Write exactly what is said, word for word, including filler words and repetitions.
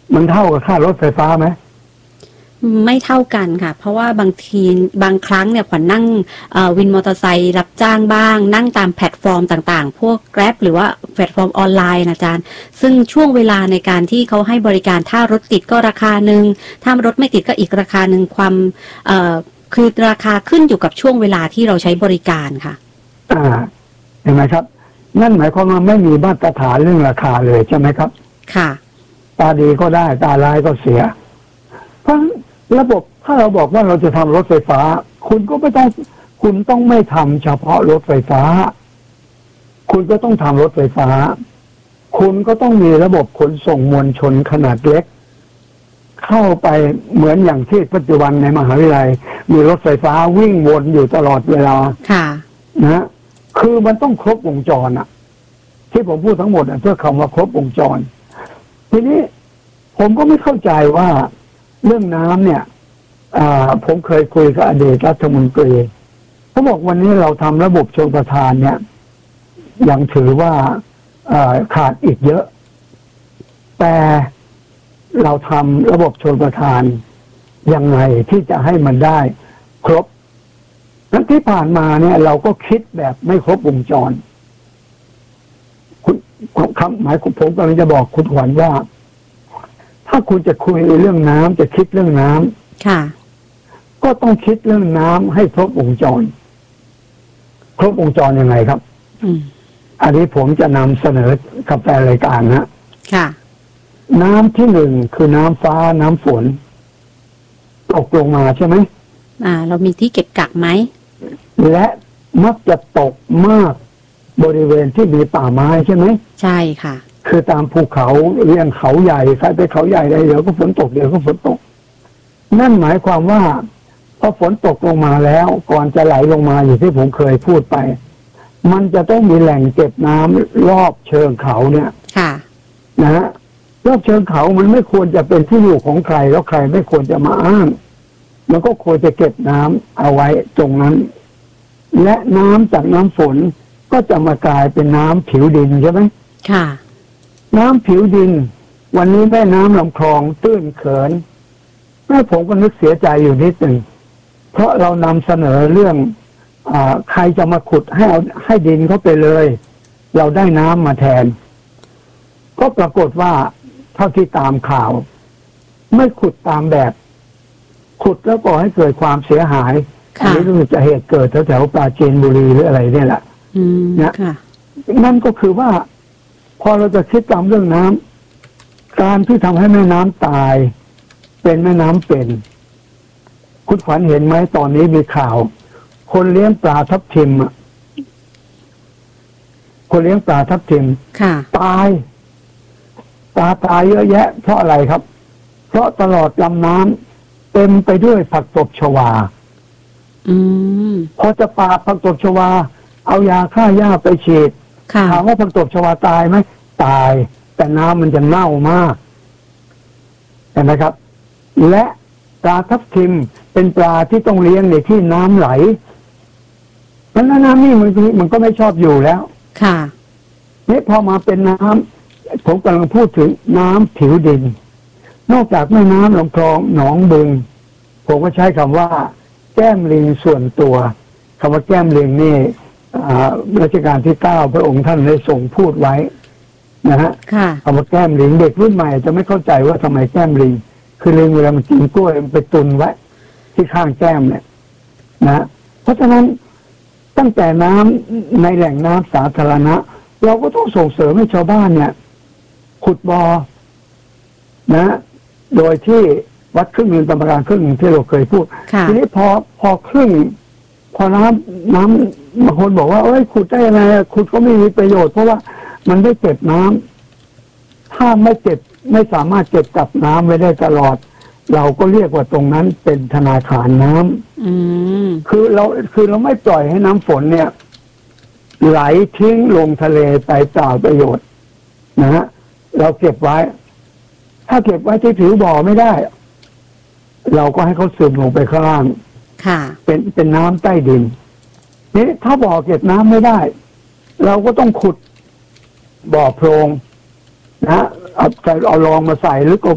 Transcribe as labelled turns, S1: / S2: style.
S1: มันเท่ากับค่ารถไฟฟ้าไหม
S2: ไม่เท่ากันค่ะเพราะว่าบางทีบางครั้งเนี่ยขวัญนั่งวินมอเตอร์ไซค์รับจ้างบ้างนั่งตามแพลตฟอร์มต่างๆพวก Grab หรือว่าแพลตฟอร์มออนไลน์นะอาจารย์ซึ่งช่วงเวลาในการที่เขาให้บริการถ้ารถติดก็ราคาหนึ่งถ้ารถไม่ติดก็อีกราคาหนึ่งความคือราคาขึ้นอยู่กับช่วงเวลาที่เราใช้บริการค่ะ
S1: อ่าเห็นไหมครับนั่นหมายความว่าไม่มีมาตรฐานเรื่องราคาเลยใช่ไหมครับค่ะตาดีก็ได้ตาร้ายก็เสียเพราะระบบถ้าเราบอกว่าเราจะทำรถไฟฟ้าคุณก็ไม่ต้องคุณต้องไม่ทำเฉพาะรถไฟฟ้าคุณก็ต้องทำรถไฟฟ้าคุณก็ต้องมีระบบขนส่งมวลชนขนาดเล็กเข้าไปเหมือนอย่างที่ปัจจุบันในมหาวิทยาลัยมีรถไฟฟ้าวิ่งวนอยู่ตลอดเวลาค่ะนะคือมันต้องครบวงจรอะที่ผมพูดทั้งหมดเพื่อคำว่าครบวงจรทีนี้ผมก็ไม่เข้าใจว่าเรื่องน้ำเนี่ยผมเคยคุยกับอดีตรัฐมนตรีเขาบอกวันนี้เราทำระบบชลประทานเนี่ยยังถือว่าขาดอีกเยอะแต่เราทำระบบชลประทานยังไงที่จะให้มันได้ครบนั้นที่ผ่านมาเนี่ยเราก็คิดแบบไม่ครบวงจรคุณคำหมายของผมกำลังจะบอกคุณขวัญว่าถ้าคุณจะคุยเรื่องน้ำจะคิดเรื่องน้ำค่ะก็ต้องคิดเรื่องน้ำให้ครบวงจรครบวงจรยังไงครับอืมอันนี้ผมจะนำเสนอกับแฟนรายการนะค่ะน้ำที่หนึ่งคือน้ำฟ้าน้ำฝนตกลงมาใช่ไหมอ่าเรามีที่เก็บกักไหมและมักจะตกมากบริเวณที่มีป่าไม้ใช่ไหมใช่ค่ะคือตามภูเขาเรียงเขาใหญ่ใครไปเขาใหญ่ได้เดี๋ยวก็ฝนตกเดี๋ยวก็ฝนตกนั่นหมายความว่าพอฝนตกลงมาแล้วก่อนจะไหลลงมาอย่างที่ผมเคยพูดไปมันจะต้องมีแหล่งเก็บน้ำรอบเชิงเขาเนี่ยค่ะนะฮะรอบเชิงเขามันไม่ควรจะเป็นที่อยู่ของใครแล้วใครไม่ควรจะมาอ้างมันก็ควรจะเก็บน้ำเอาไว้ตรงนั้นและน้ำจากน้ำฝนก็จะมากลายเป็นน้ำผิวดินใช่ไหมค่ะน้ำผิวดินวันนี้แม่น้ำลำคลองตื้นเขินแม่ผมก็นึกเสียใจอยู่นิดหนึ่งเพราะเรานำเสนอเรื่องอ่าใครจะมาขุดให้เอาให้ดินเขาไปเลยเราได้น้ำมาแทนก็ปรากฏว่าเท่าที่ตามข่าวไม่ขุดตามแบบขุดแล้วก่อให้เกิดความเสียหายอันนี้รู้สึกจะเหตุเกิดแถวๆปราจีนบุรีหรืออะไรเนี่ยแหละนะนั่นก็คือว่าพอเราจะคิดตามเรื่องน้ำการที่ทำให้แม่น้ำตายเป็นแม่น้ำเป็นคุณขวัญเห็นไหมตอนนี้มีข่าวคนเลี้ยงปลาทับทิมอ่ะคนเลี้ยงปลาทับทิมตายปลาตายเยอะแยะเพราะอะไรครับเพราะตลอดลำน้ำเต็มไปด้วยผักตบชวาอืมพอจะปราบผักตบชวาเอายาฆ่าหญ้าไปฉีดถามว่าผักตบชวาตายไหมตายแต่น้ำมันจะเน่ามากเห็นไหมครับและปลาทับทิมเป็นปลาที่ต้องเลี้ยงในที่น้ำไหลเพราะน้ำนี่มันมันก็ไม่ชอบอยู่แล้วค่ะนี่พอมาเป็นน้ำผมกำลังพูดถึงน้ำผิวดินนอกจากแม่น้ำลำคลองหนองบึงผมก็ใช้คำว่าแก้มลิงส่วนตัวคำว่าแก้มลิงนี่รัชกาลที่เก้าพระองค์ท่านได้ทรงพูดไว้นะฮะคำว่าแก้มลิงเด็กรุ่นใหม่จะไม่เข้าใจว่าทำไมแก้มลิงคือลิงเวลามันกินกล้วยมันไปตุนไว้ที่ข้างแก้มเนี่ยนะเพราะฉะนั้นตั้งแต่น้ำในแหล่งน้ำสาธารณะเราก็ต้องส่งเสริมให้ชาวบ้านเนี่ยขุดบ่อนะโดยที่วัดครึ่งหนึ่งกรรมการครึ่งหนึ่งที่เราเคยพูดทีนี้พอพอครึ่งพอน้ำน้ำบางคนบอกว่าเอ้ยขุดได้ยังไงขุดก็ไม่มีประโยชน์เพราะว่ามันไม่เก็บน้ำถ้าไม่เก็บไม่สามารถเก็บกักน้ำไว้ได้ตลอดเราก็เรียกว่าตรงนั้นเป็นธนาคารน้ำอืมคือเราคือเราไม่ปล่อยให้น้ำฝนเนี่ยไหลทิ้งลงทะเลไปเปล่าประโยชน์นะฮะเราเก็บไว้ถ้าเก็บไว้ที่ผิวบ่อไม่ได้เราก็ให้เขาซึมลงไปข้างล่างค่ะเป็นเป็นน้ำใต้ดินนี่ถ้าบ่อเก็บน้ำไม่ได้เราก็ต้องขุดบ่อโพรงนะเอาใส่เอารองมาใส่หรือ